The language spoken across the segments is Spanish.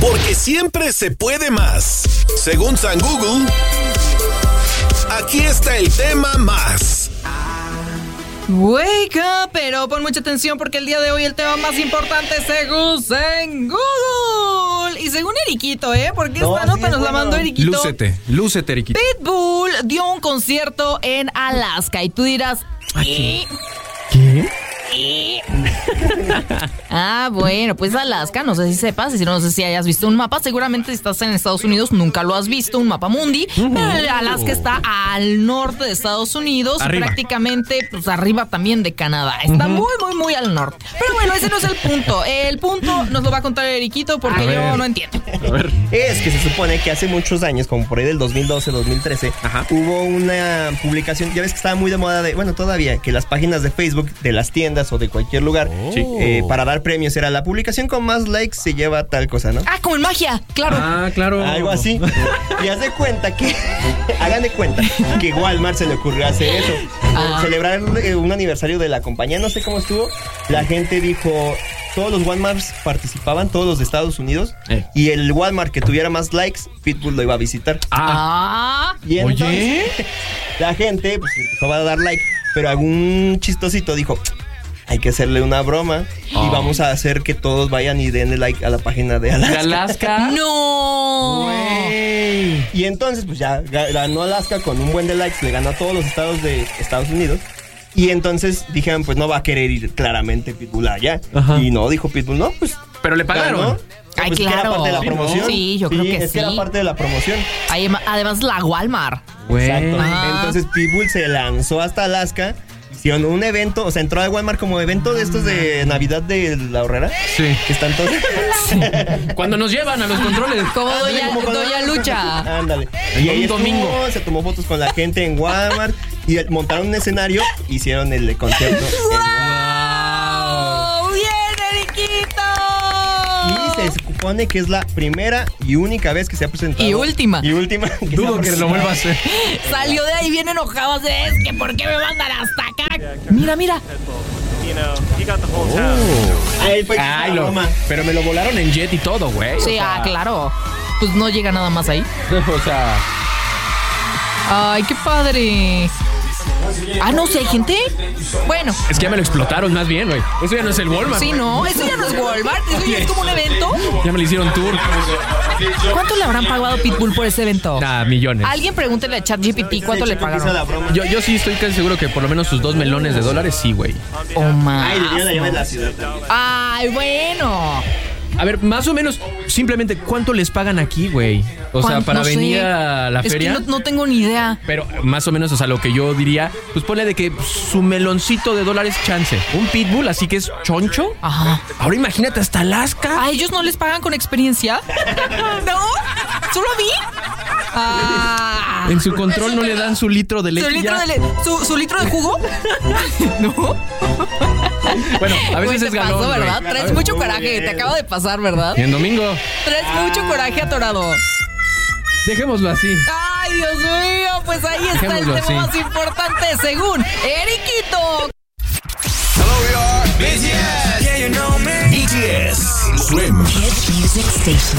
Porque siempre se puede más. Según San Google, aquí está el tema más. Wake up, pero pon mucha atención porque el día de hoy el tema más importante según San Google. Y según Eriquito, porque esta nota nos la mandó Eriquito. Lúcete, Eriquito. Pitbull dio un concierto en Alaska y tú dirás... ¿Qué? Bueno, pues Alaska, no sé si sepas, y no sé si hayas visto un mapa, seguramente si estás en Estados Unidos nunca lo has visto, un mapa mundi, pero Alaska está al norte de Estados Unidos, arriba. Prácticamente pues arriba también de Canadá, está muy al norte. Pero bueno, ese no es el punto nos lo va a contar Eriquito porque yo no entiendo. A ver. Es que se supone que hace muchos años, como por ahí del 2012, 2013, hubo una publicación, ya ves que estaba muy de moda todavía, que las páginas de Facebook de las tiendas o de cualquier lugar, para dar premios, era la publicación con más likes se lleva tal cosa, ¿no? Como en magia, claro. Claro. Algo así. Y hagan de cuenta que Walmart se le ocurrió hacer eso. Celebrar un aniversario de la compañía, no sé cómo estuvo. La gente dijo, todos los Walmarts participaban, todos los de Estados Unidos, y el Walmart que tuviera más likes, Pitbull lo iba a visitar. Y entonces, la gente pues empezó a dar like, pero algún chistosito dijo, hay que hacerle una broma y vamos a hacer que todos vayan y denle like a la página de Alaska. ¿De Alaska? ¡No! Wey. Y entonces, pues ya ganó Alaska con un buen de likes, le ganó a todos los estados de Estados Unidos. Y entonces dijeron, pues no va a querer ir claramente Pitbull allá. Y no, dijo Pitbull, no, pues... Pero le pagaron. ¿no? Ay, pues claro. que era parte de la promoción. Sí, yo creo que es que era parte de la promoción. Además, la Walmart. Exacto. Ajá. Entonces Pitbull se lanzó hasta Alaska. Hicieron un evento, o sea, entró a Walmart como evento de estos de Navidad de la Horrera. Sí. Que están todos. Cuando nos llevan a los controles. Como Doña Lucha. Ándale. Y ahí un domingo. Se tomó fotos con la gente en Walmart y montaron un escenario, hicieron el concierto. ¡Wow! ¡Bien, Eriquito! Y se supone que es la primera y única vez que se ha presentado. Y última. Dudo que lo vuelva a hacer. Salió de ahí bien enojado. Es que ¿por qué me mandan hasta acá? Mira. Pero me lo volaron en jet y todo, güey. Sí, claro. Pues no llega nada más ahí. O sea... Ay, qué padre. No sé, hay gente. Bueno. Es que ya me lo explotaron más bien, güey. Eso ya no es el Walmart. Sí, no, eso ya no es Walmart. Eso ya es como un evento. Ya me le hicieron tour. ¿Cuánto le habrán pagado a Pitbull por ese evento? Millones. Alguien pregúntele a ChatGPT cuánto le pagaron. Yo sí estoy casi seguro que por lo menos sus $2 millones, sí, güey. Oh, man. Ay, le dieron la ciudad también. Ay, bueno. A ver, más o menos, simplemente, ¿cuánto les pagan aquí, güey? O sea, para no venir sé. a la feria. Es que no tengo ni idea. Pero más o menos, o sea, lo que yo diría, pues ponle de que su meloncito de dólares chance. Un Pitbull, así que es choncho. Ajá. Ahora imagínate hasta Alaska. ¿A ellos no les pagan con experiencia? ¿No? ¿Solo a mí? En su control no le dan su litro de leche. ¿Su litro de jugo? ¿No? Bueno, a veces te es galón, pasó, ¿verdad? güey. Traes mucho coraje. Te acaba de pasar, ¿verdad? Y en domingo. Traes mucho coraje atorado. Dejémoslo así. Ay, Dios mío. Pues ahí está el tema más importante según Eriquito. Hello, we are BTS. Yeah, you know me. BTS. Swim. Hit Music Station.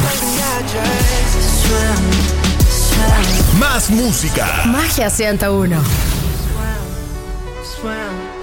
Más música. Magia 101. Swim.